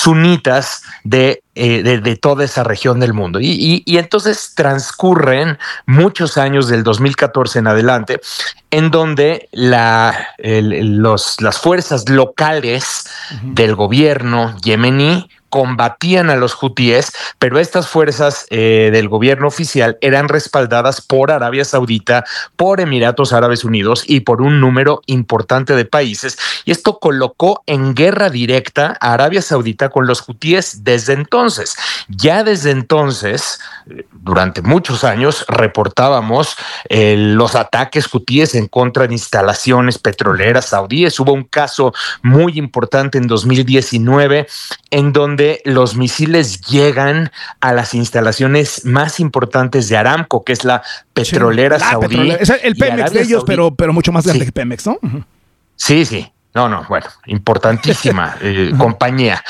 sunitas de toda esa región del mundo. Y entonces transcurren muchos años del 2014 en adelante, en donde las fuerzas locales del gobierno yemení combatían a los hutíes, pero estas fuerzas del gobierno oficial eran respaldadas por Arabia Saudita, por Emiratos Árabes Unidos y por un número importante de países. Y esto colocó en guerra directa a Arabia Saudita con los hutíes desde entonces. Ya desde entonces, durante muchos años, reportábamos los ataques hutíes en contra de instalaciones petroleras saudíes. Hubo un caso muy importante en 2019 en donde los misiles llegan a las instalaciones más importantes de Aramco, que es la petrolera saudí. Es el Pemex de ellos, pero mucho más grande que Pemex, ¿no? Sí. No, bueno, importantísima compañía.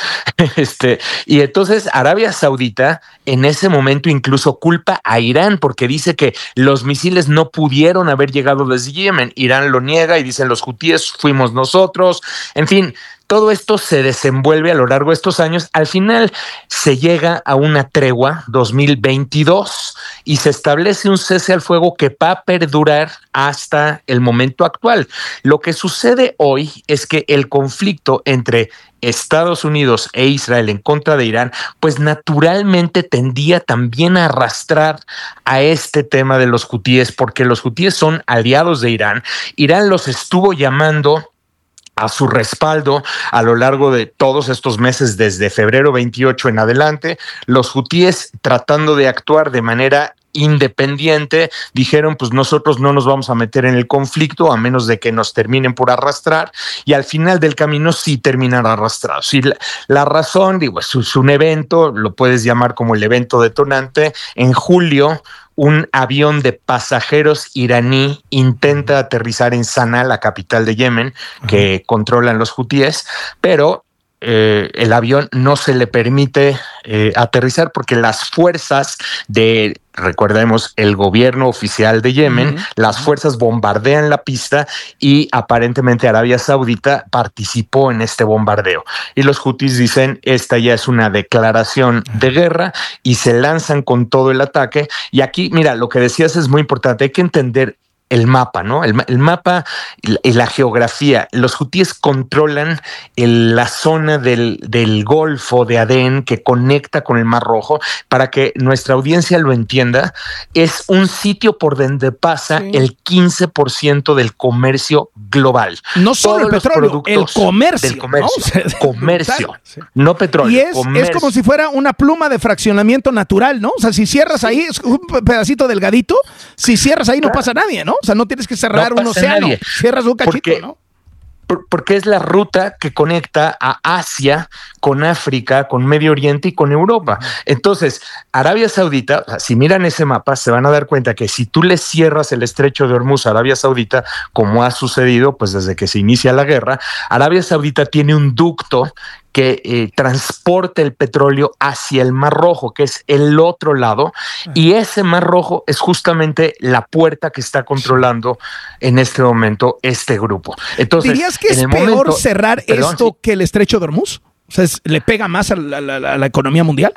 Y entonces Arabia Saudita en ese momento incluso culpa a Irán porque dice que los misiles no pudieron haber llegado desde Yemen. Irán lo niega y dicen los hutíes fuimos nosotros. En fin, todo esto se desenvuelve a lo largo de estos años. Al final se llega a una tregua 2022 y se establece un cese al fuego que va a perdurar hasta el momento actual. Lo que sucede hoy es que el conflicto entre Estados Unidos e Israel en contra de Irán, pues naturalmente tendía también a arrastrar a este tema de los hutíes, porque los hutíes son aliados de Irán. Irán los estuvo llamando a su respaldo a lo largo de todos estos meses, desde febrero 28 en adelante. Los hutíes, tratando de actuar de manera independiente, dijeron pues nosotros no nos vamos a meter en el conflicto a menos de que nos terminen por arrastrar, y al final del camino sí terminan arrastrados. Y la razón, digo, es un evento, lo puedes llamar como el evento detonante. En julio un avión de pasajeros iraní intenta aterrizar en Sanaa, la capital de Yemen, que controlan los hutíes, pero el avión no se le permite aterrizar porque las fuerzas de, recordemos, el gobierno oficial de Yemen, las fuerzas bombardean la pista y aparentemente Arabia Saudita participó en este bombardeo. Y los hutíes dicen, esta ya es una declaración de guerra, y se lanzan con todo el ataque. Y aquí, mira, lo que decías es muy importante, hay que entender el mapa, ¿no? El mapa y la geografía. Los hutíes controlan la zona del Golfo de Adén que conecta con el Mar Rojo. Para que nuestra audiencia lo entienda, es un sitio por donde pasa el 15% del comercio global. No solo el petróleo, el comercio. Del comercio. ¿No? O sea, comercio, no petróleo. Y es como si fuera una pluma de fraccionamiento natural, ¿no? O sea, si cierras ahí, es un pedacito delgadito, si cierras ahí no pasa nadie, ¿no? O sea, no tienes que cerrar un océano, cierras un cachito, ¿no? Porque es la ruta que conecta a Asia con África, con Medio Oriente y con Europa. Entonces, Arabia Saudita, o sea, si miran ese mapa, se van a dar cuenta que si tú le cierras el estrecho de Hormuz a Arabia Saudita, como ha sucedido pues desde que se inicia la guerra, Arabia Saudita tiene un ducto que transporta el petróleo hacia el Mar Rojo, que es el otro lado, y ese Mar Rojo es justamente la puerta que está controlando en este momento este grupo. Entonces, ¿dirías que es peor cerrar esto que el estrecho de Hormuz? O sea, ¿le pega más a la economía mundial?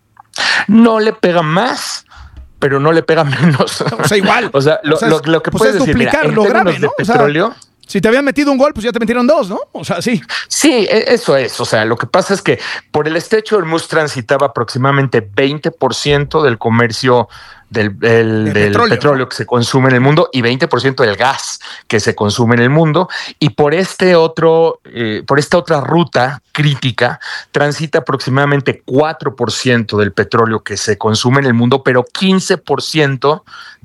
No le pega más, pero no le pega menos. O sea, igual. O sea, lo que puedes decir, mira, en términos de petróleo... O sea, si te habían metido un gol, pues ya te metieron dos, ¿no? O sea, sí. Sí, eso es. O sea, lo que pasa es que por el estrecho de Hormuz transitaba aproximadamente 20% del comercio del petróleo que se consume en el mundo y 20% del gas que se consume en el mundo. Y por esta otra ruta crítica transita aproximadamente 4% del petróleo que se consume en el mundo, pero 4%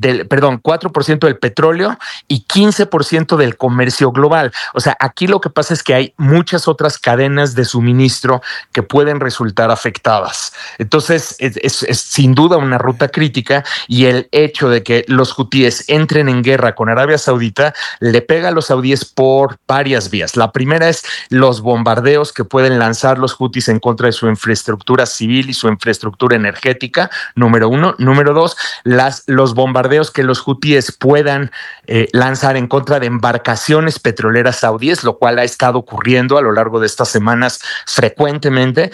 del petróleo y 15% del comercio global. O sea, aquí lo que pasa es que hay muchas otras cadenas de suministro que pueden resultar afectadas. Entonces, es sin duda una ruta crítica, y el hecho de que los hutíes entren en guerra con Arabia Saudita le pega a los saudíes por varias vías. La primera es los bombardeos que pueden lanzar los hutíes en contra de su infraestructura civil y su infraestructura energética, número uno. Número dos, los bombardeos que los hutíes puedan lanzar en contra de embarcaciones petroleras saudíes, lo cual ha estado ocurriendo a lo largo de estas semanas frecuentemente.